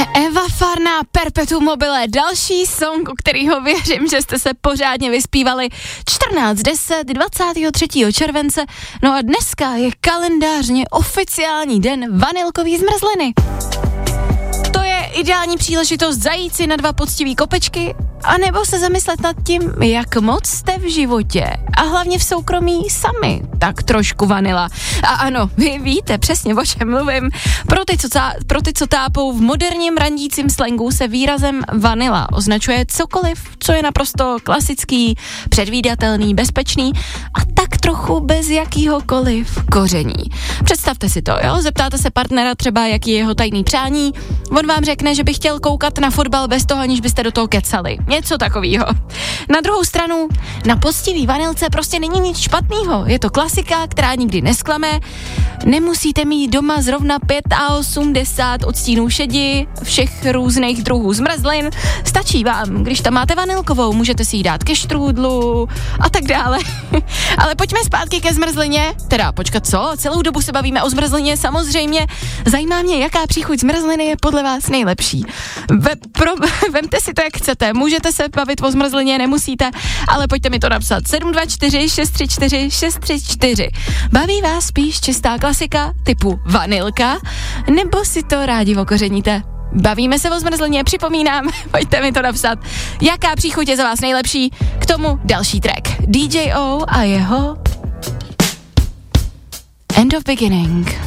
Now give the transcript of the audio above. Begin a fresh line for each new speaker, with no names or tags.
Eva Farná, Perpetuum mobile, další song, u kterýho věřím, že jste se pořádně vyspívali. 14:10, 23. července, no a dneska je kalendářně oficiální den vanilkový zmrzliny. To je ideální příležitost zajít si na 2 poctivý kopečky, anebo se zamyslet nad tím, jak moc jste v životě a hlavně v soukromí sami tak trošku vanila. A ano, vy víte přesně, o čem mluvím. Pro ty, co tápou, v moderním randícím slangu se výrazem vanila označuje cokoliv, co je naprosto klasický, předvídatelný, bezpečný a tak trochu bez jakýhokoliv koření. Představte si to, jo? Zeptáte se partnera třeba, jaký je jeho tajný přání, on vám řekne, že by chtěl koukat na fotbal bez toho, aniž byste do toho kecali. Něco takového. Na druhou stranu, na poctivý vanilce prostě není nic špatného. Je to klasika, která nikdy nesklame. Nemusíte mít doma zrovna 85 odstínů šedi, všech různých druhů zmrzlin. Stačí vám, když tam máte vanilkovou, můžete si ji dát ke štrůdlu a tak dále. Ale pojďme zpátky ke zmrzlině. Teda, počkat, co? Celou dobu se bavíme o zmrzlině, samozřejmě. Zajímá mě, jaká příchuť zmrzliny je podle vás nejlepší. Vemte si to, jak chcete. Můžete se bavit o zmrzlině, nemusíte, ale pojďte mi to napsat. 724 634 634. Baví vás spíš čistá klasika typu vanilka, nebo si to rádi okořeníte? Bavíme se o zmrzlině, připomínám, pojďte mi to napsat. Jaká příchuť je za vás nejlepší? K tomu další track. DJ O a jeho End of Beginning.